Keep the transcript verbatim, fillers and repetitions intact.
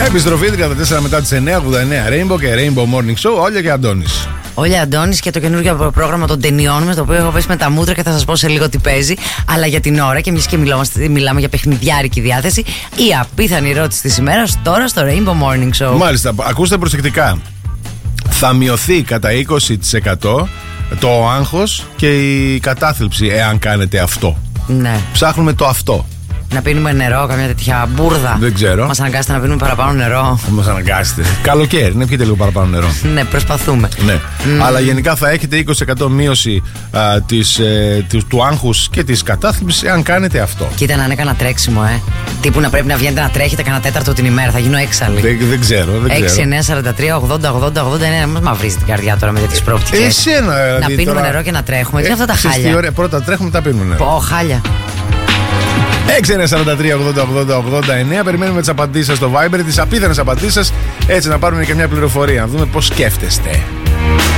Επιστροφή τριάντα τέσσερα μετά τις εννιά, ογδόντα εννιά Rainbow και Rainbow Morning Show. Όλια και Αντώνης. Όλια Αντώνης και το καινούργιο πρόγραμμα των ταινιών μας, το οποίο έχω πέσει με τα μούτρα και θα σας πω σε λίγο τι παίζει. Αλλά για την ώρα, και εμείς και μιλάμε για παιχνιδιάρικη διάθεση, η απίθανη ερώτηση της ημέρας τώρα στο Rainbow Morning Show. Μάλιστα, ακούστε προσεκτικά. Θα μειωθεί κατά είκοσι τοις εκατό το άγχος και η κατάθλιψη εάν κάνετε αυτό. Ναι. Ψάχνουμε το αυτό. Να πίνουμε νερό, καμιά τέτοια μπούρδα. Δεν ξέρω. Μας αναγκάσετε να πίνουμε παραπάνω νερό. Μας αναγκάσετε. Καλοκαίρι, ναι, πιείτε λίγο παραπάνω νερό. Ναι, προσπαθούμε. Ναι. Mm. Αλλά γενικά θα έχετε είκοσι τοις εκατό μείωση α, της, ε, του, του άγχους και της κατάθλιψης εάν κάνετε αυτό. Κοίτα να είναι κανένα τρέξιμο, ε. Τύπου να πρέπει να βγαίνετε να τρέχετε κανένα τέταρτο την ημέρα. Θα γίνω έξαλλη. Δεν, δεν ξέρω. έξι εννιά σαράντα τρία ογδόντα ογδόντα ογδόντα εννιά. Μας μαυρίζει την καρδιά τώρα με τέτοιες προοπτικές. Εσένα, δηλαδή, να πίνουμε τώρα... νερό και να τρέχουμε. Ε, τι είναι αυτά τα χάλια. Ωραία, πρώτα τρέχουμε, μετά πίνουμε νερό. Πω, χάλια. έξι εννιά σαράντα τρία ογδόντα ογδόντα ογδόντα εννιά. Περιμένουμε τις απαντήσεις σας στο Viber, τις απίθανες απαντήσεις σας, έτσι να πάρουμε και μια πληροφορία, να δούμε πώς σκέφτεστε.